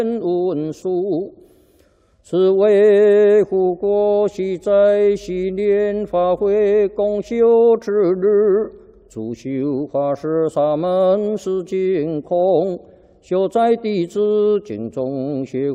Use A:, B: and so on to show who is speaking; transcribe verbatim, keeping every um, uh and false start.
A: 文书，是维护国玺在昔年法会公休之日，主修法师沙门是净空，修在弟子敬中学。